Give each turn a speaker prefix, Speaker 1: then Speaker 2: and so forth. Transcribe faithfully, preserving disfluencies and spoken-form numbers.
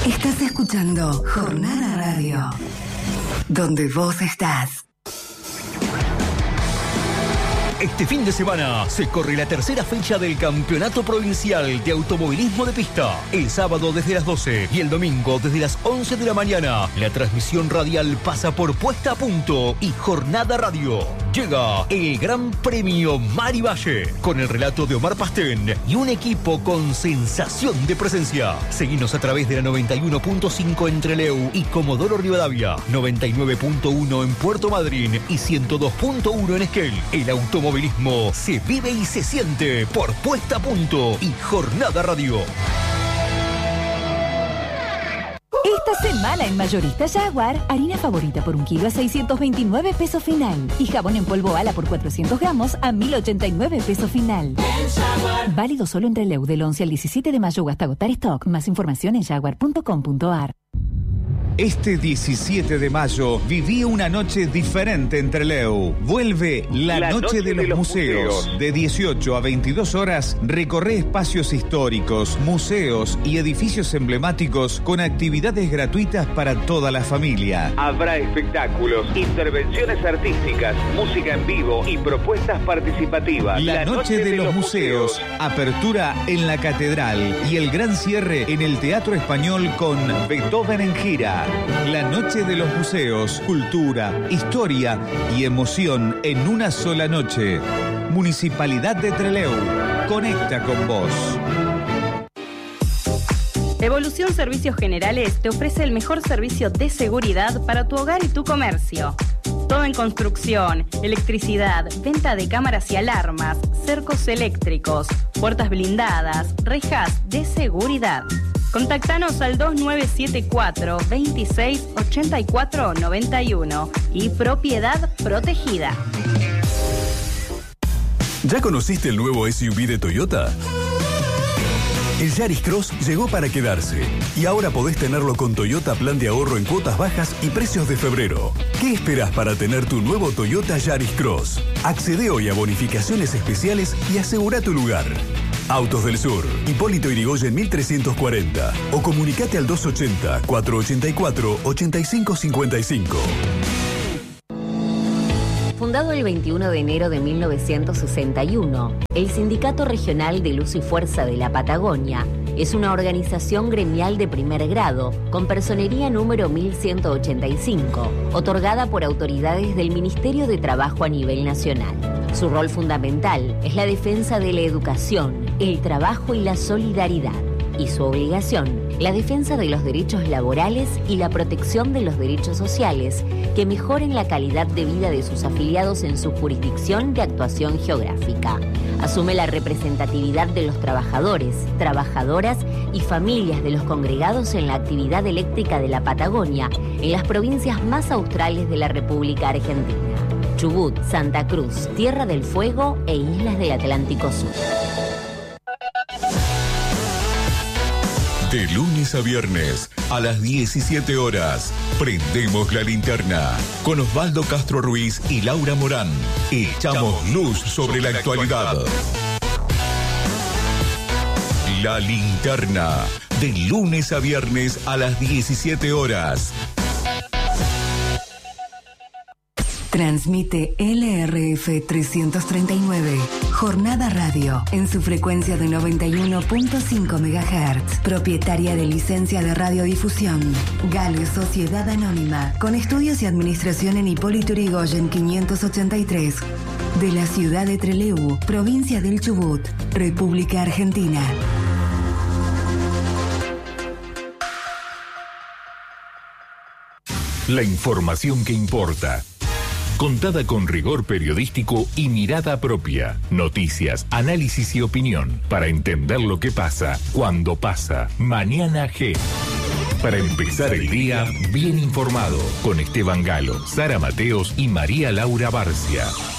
Speaker 1: Estás escuchando Jornada Radio, donde vos estás.
Speaker 2: Este fin de semana se corre la tercera fecha del Campeonato Provincial de Automovilismo de Pista. El sábado desde las doce y el domingo desde las once de la mañana. La transmisión radial pasa por Puesta a Punto y Jornada Radio. Llega el Gran Premio Mari Valle con el relato de Omar Pastén y un equipo con sensación de presencia. Seguinos a través de la noventa y uno punto cinco en Trelew y Comodoro Rivadavia, noventa y nueve punto uno en Puerto Madryn y ciento dos punto uno en Esquel. El automovilismo se vive y se siente por Puesta a Punto y Jornada Radio.
Speaker 3: Esta semana en Mayorista Jaguar, harina favorita por un kilo a seiscientos veintinueve pesos final. Y jabón en polvo Ala por cuatrocientos gramos a mil ochenta y nueve pesos final. Válido solo en Trelew del once al diecisiete de mayo hasta agotar stock. Más información en jaguar punto com punto a r.
Speaker 4: Este diecisiete de mayo viví una noche diferente en Trelew. Vuelve la, la noche, noche de, los de los museos. museos. De dieciocho a veintidós horas, recorre espacios históricos, museos y edificios emblemáticos con actividades gratuitas para toda la familia.
Speaker 5: Habrá espectáculos, intervenciones artísticas, música en vivo y propuestas participativas.
Speaker 4: La, la noche, noche de, de los, los museos. museos. Apertura en la Catedral y el gran cierre en el Teatro Español con Beethoven en gira. La noche de los museos, cultura, historia y emoción en una sola noche. Municipalidad de Trelew. Conecta con vos.
Speaker 6: Evolución Servicios Generales te ofrece el mejor servicio de seguridad para tu hogar y tu comercio. Todo en construcción, electricidad, venta de cámaras y alarmas, cercos eléctricos, puertas blindadas, rejas de seguridad. Contactanos al dos nueve siete cuatro, veintiséis, ochenta y cuatro, noventa y uno y Propiedad Protegida.
Speaker 7: ¿Ya conociste el nuevo S U V de Toyota? El Yaris Cross llegó para quedarse y ahora podés tenerlo con Toyota Plan de Ahorro en cuotas bajas y precios de febrero. ¿Qué esperás para tener tu nuevo Toyota Yaris Cross? Accede hoy a bonificaciones especiales y asegura tu lugar. Autos del Sur, Hipólito Yrigoyen mil trescientos cuarenta o comunicate al doscientos ochenta, cuatrocientos ochenta y cuatro, ochenta y cinco cincuenta y cinco.
Speaker 8: Fundado el veintiuno de enero de mil novecientos sesenta y uno, el Sindicato Regional de Luz y Fuerza de la Patagonia es una organización gremial de primer grado con personería número mil ciento ochenta y cinco, otorgada por autoridades del Ministerio de Trabajo a nivel nacional. Su rol fundamental es la defensa de la educación, el trabajo y la solidaridad. Y su obligación, la defensa de los derechos laborales y la protección de los derechos sociales que mejoren la calidad de vida de sus afiliados en su jurisdicción de actuación geográfica. Asume la representatividad de los trabajadores, trabajadoras y familias de los congregados en la actividad eléctrica de la Patagonia en las provincias más australes de la República Argentina: Chubut, Santa Cruz, Tierra del Fuego e Islas del Atlántico Sur.
Speaker 7: De lunes a viernes, a las diecisiete horas, prendemos la linterna con Osvaldo Castro Ruiz y Laura Morán. Echamos luz sobre la actualidad. La linterna, de lunes a viernes a las diecisiete horas.
Speaker 1: Transmite L R F trescientos treinta y nueve, Jornada Radio, en su frecuencia de noventa y uno punto cinco megahertz. Propietaria de licencia de radiodifusión. Gale Sociedad Anónima, con estudios y administración en Hipólito Yrigoyen quinientos ochenta y tres. De la ciudad de Trelew, provincia del Chubut, República Argentina.
Speaker 7: La información que importa. Contada con rigor periodístico y mirada propia. Noticias, análisis y opinión. Para entender lo que pasa, cuando pasa. Mañana G. Para empezar el día bien informado. Con Esteban Galo, Sara Mateos y María Laura Barcia.